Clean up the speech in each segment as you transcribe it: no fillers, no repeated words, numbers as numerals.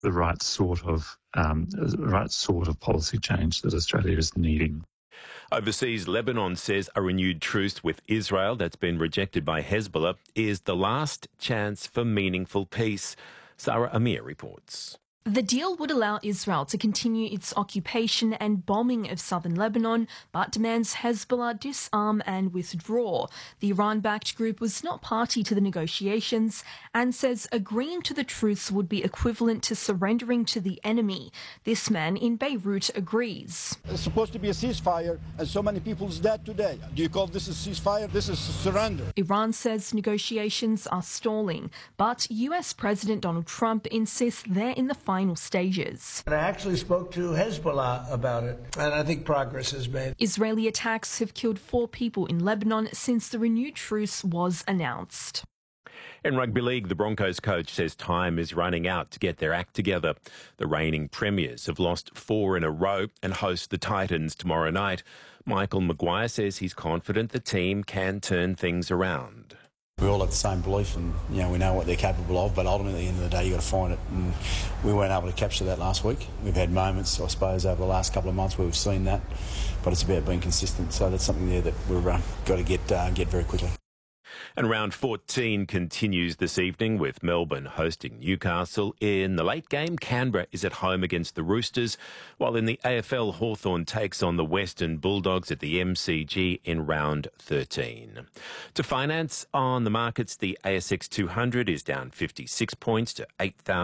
the right sort of policy change that Australia is needing. Overseas, Lebanon says a renewed truce with Israel that's been rejected by Hezbollah is the last chance for meaningful peace. Sarah Amir reports. The deal would allow Israel to continue its occupation and bombing of southern Lebanon, but demands Hezbollah disarm and withdraw. The Iran-backed group was not party to the negotiations and says agreeing to the truce would be equivalent to surrendering to the enemy. This man in Beirut agrees. It's supposed to be a ceasefire, and so many people's dead today. Do you call this a ceasefire? This is surrender. Iran says negotiations are stalling, but US President Donald Trump insists they're in the final stages. I actually spoke to Hezbollah about it, and I think progress is made. Israeli attacks have killed 4 people in Lebanon since the renewed truce was announced. In rugby league, the Broncos coach says time is running out to get their act together. The reigning premiers have lost 4 in a row and host the Titans tomorrow night. Michael Maguire says he's confident the team can turn things around. We all have the same belief and, we know what they're capable of, but ultimately at the end of the day you've got to find it, and we weren't able to capture that last week. We've had moments, I suppose, over the last couple of months where we've seen that, but it's about being consistent, so that's something there that we've got to get very quickly. And round 14 continues this evening with Melbourne hosting Newcastle. In the late game, Canberra is at home against the Roosters, while in the AFL, Hawthorn takes on the Western Bulldogs at the MCG in round 13. To finance on the markets, the ASX 200 is down 56 points to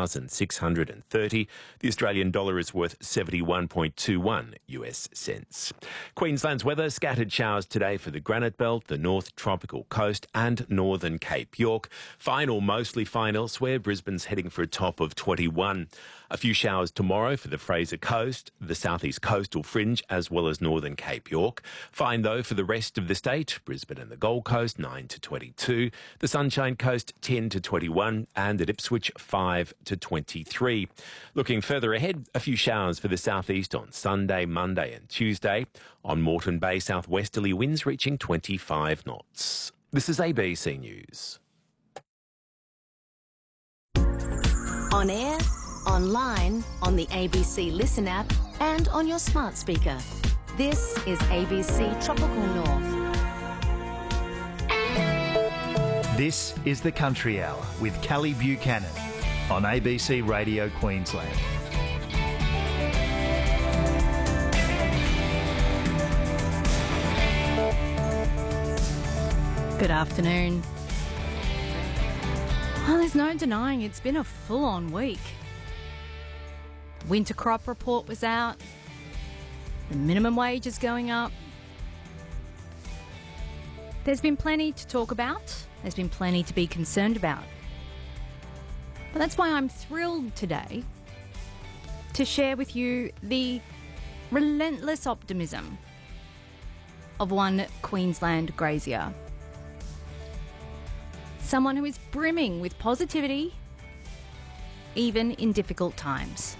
8,630. The Australian dollar is worth 71.21 US cents. Queensland's weather, scattered showers today for the Granite Belt, the North Tropical Coast and Northern Cape York. Fine or mostly fine elsewhere. Brisbane's heading for a top of 21. A few showers tomorrow for the Fraser Coast, the southeast coastal fringe, as well as Northern Cape York. Fine, though, for the rest of the state. Brisbane and the Gold Coast, 9 to 22. The Sunshine Coast, 10 to 21. And at Ipswich, 5 to 23. Looking further ahead, a few showers for the southeast on Sunday, Monday and Tuesday. On Moreton Bay, southwesterly winds reaching 25 knots. This is ABC News. On air, online, on the ABC Listen app and on your smart speaker. This is ABC Tropical North. This is the Country Hour with Callie Buchanan on ABC Radio Queensland. Good afternoon. Well, there's no denying it's been a full-on week. Winter crop report was out. The minimum wage is going up. There's been plenty to talk about. There's been plenty to be concerned about. But that's why I'm thrilled today to share with you the relentless optimism of one Queensland grazier. Someone who is brimming with positivity, even in difficult times.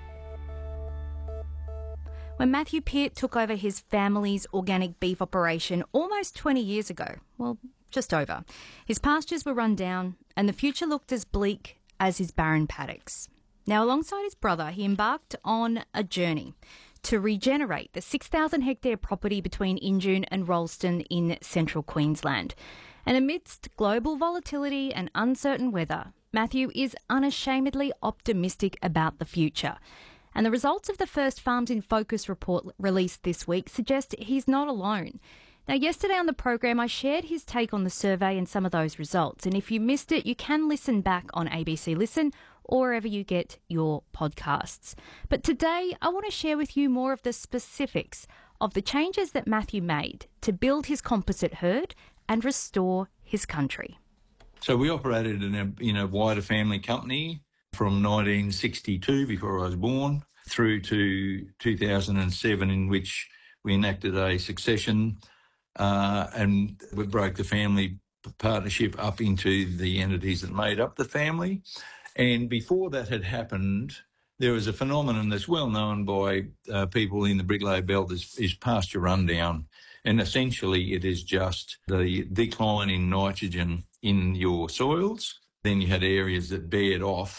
When Matthew Peart took over his family's organic beef operation almost 20 years ago, well, just over, his pastures were run down and the future looked as bleak as his barren paddocks. Now, alongside his brother, he embarked on a journey to regenerate the 6,000-hectare property between Injune and Rolleston in central Queensland. And amidst global volatility and uncertain weather, Matthew is unashamedly optimistic about the future. And the results of the first Farms in Focus report released this week suggest he's not alone. Now, yesterday on the program, I shared his take on the survey and some of those results. And if you missed it, you can listen back on ABC Listen or wherever you get your podcasts. But today, I want to share with you more of the specifics of the changes that Matthew made to build his composite herd and restore his country. So we operated in a wider family company from 1962, before I was born, through to 2007, in which we enacted a succession and we broke the family partnership up into the entities that made up the family. And before that had happened, there was a phenomenon that's well known by people in the Bricklayer Belt is pasture rundown. And essentially it is just the decline in nitrogen in your soils. Then you had areas that bared off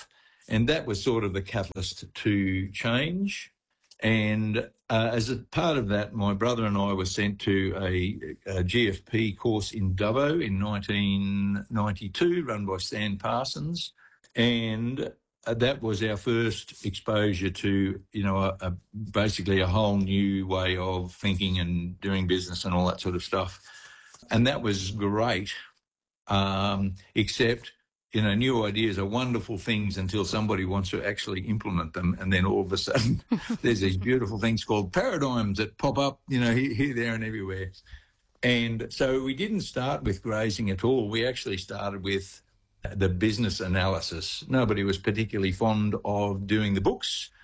And that was sort of the catalyst to change. And as a part of that, my brother and I were sent to a GFP course in Dubbo in 1992, run by Stan Parsons. And that was our first exposure to, basically a whole new way of thinking and doing business and all that sort of stuff. And that was great, except, new ideas are wonderful things until somebody wants to actually implement them. And then all of a sudden there's these beautiful things called paradigms that pop up, here, there and everywhere. And so we didn't start with grazing at all. We actually started with the business analysis. Nobody was particularly fond of doing the books.